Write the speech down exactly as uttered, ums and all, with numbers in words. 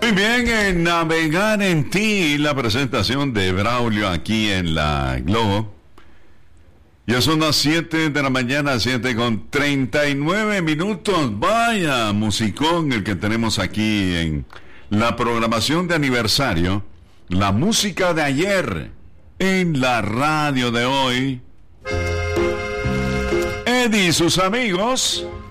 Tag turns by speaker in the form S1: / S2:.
S1: Muy bien, en Navegar en Ti, la presentación de Braulio aquí en la Globo. Ya son las siete de la mañana, siete con treinta y nueve minutos. Vaya musicón el que tenemos aquí en la programación de aniversario. La música de ayer en la radio de hoy. Eddie y sus amigos